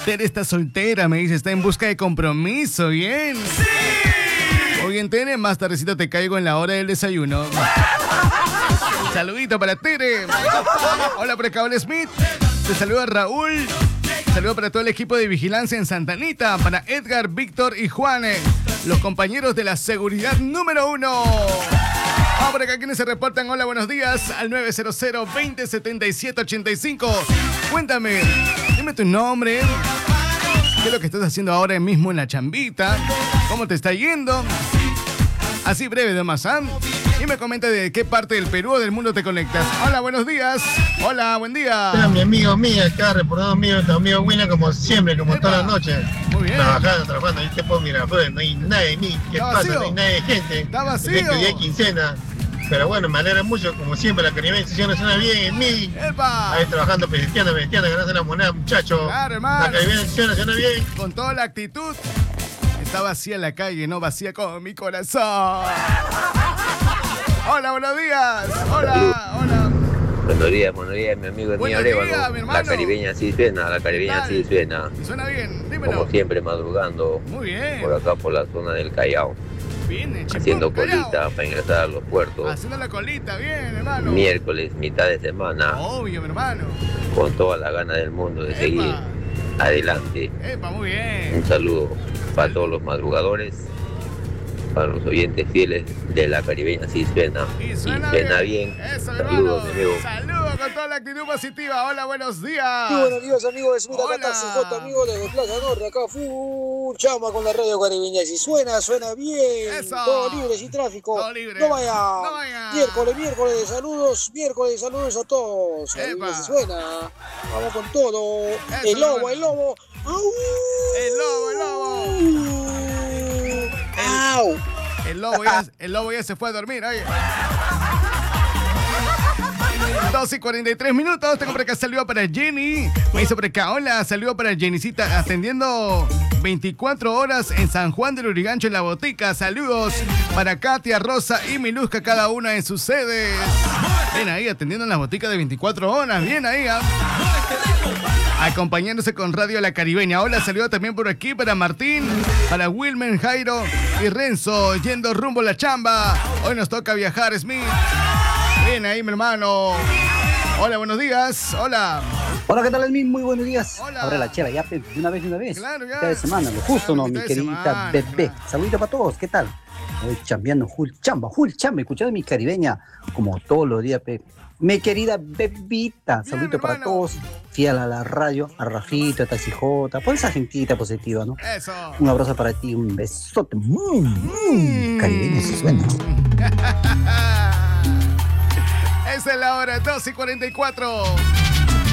Tere está soltera, me dice, está en busca de compromiso, bien. ¡Sí! Muy bien, Tere, más tardecito te caigo en la hora del desayuno. Saludito para Tere. Hola por acá, Ole Smith. Te saluda Raúl. Saludo para todo el equipo de vigilancia en Santa Anita, para Edgar, Víctor y Juan, los compañeros de la seguridad número 1. Vamos por acá, quienes se reportan. Hola, buenos días, al 900-2077-85. Cuéntame, dime tu nombre, qué es lo que estás haciendo ahora mismo en la chambita, cómo te está yendo. Así breve, nomás, ¿ah? Y me comenta de qué parte del Perú o del mundo te conectas. Hola, buenos días. Hola, buen día. Hola, mi amigo mío, acá reportado mío, tu amigo William, como siempre, como todas las noches. Muy bien. Trabajando, ahí te puedo mirar afuera, no hay nadie, ¿qué pasa? No hay nadie de gente. Está vacío. Desde que hoy es quincena. Pero bueno, me alegra suena mucho, como siempre, la caribeña suena bien en mí. ¡Epa! Ahí trabajando, pesteando, ganando la moneda, muchacho. Claro, hermano. La caribeña suena bien. Con toda la actitud. Está vacía la calle, no vacía como mi corazón. Hola, buenos días. Hola. Buenos días, mi amigo mío Arevalo. La caribeña sí suena, sí suena. Suena bien, dímelo. Como siempre, madrugando. Muy bien. Por acá, por la zona del Callao. Bien, haciendo colita para ingresar a los puertos. Haciendo la colita, bien, hermano. Miércoles, mitad de semana. Obvio, mi hermano. Con toda la gana del mundo de seguir adelante. Muy bien. Un saludo para todos los madrugadores, para los oyentes fieles de la caribeña sí suena. Y suena bien. Eso, saludos, amigo. Saludos con toda la actitud positiva. Hola, buenos días. Muy buenos días, amigos de Smith, acá J, amigo desde Plaza Norte, acá full chama con la radio caribeña. Si suena bien. Eso. Todo libre, sin tráfico. Todo libre. No vaya. Miércoles de saludos. A todos. Caribeña, si suena. Vamos con todo. Eso, el lobo. ¡Au! ¡Au! El lobo ya se fue a dormir, oye. 2:43. Tengo por acá saludo para Jenny. Me hizo por acá, hola, saludo para Jennycita, atendiendo 24 horas en San Juan del Urigancho en la botica. Saludos para Katia, Rosa y Miluska, cada una en sus sedes. Bien ahí, atendiendo en la botica de 24 horas. Bien ahí, acompañándose con Radio La Caribeña. Hola, saludo también por aquí para Martín, para Wilmer, Jairo y Renzo, yendo rumbo a la chamba. Hoy nos toca viajar, Smith. Bien ahí, mi hermano. Hola, buenos días. Hola, ¿qué tal, Smith? Muy buenos días. Hola. Abre la chela, ya de una vez. Claro, ya. Cada semana, lo justo, ¿no? Mi queridita bebé. Saludito para todos, ¿qué tal? Hoy chambeando, full chamba, escuchando mi caribeña, como todos los días, mi querida bebita, saludito para todos, fiel a la radio, a Rafita, a Tacijota, por esa gentita positiva, ¿no? Eso. Un abrazo para ti, un besote. Caribeña se suena. Esa es la hora, 2:44.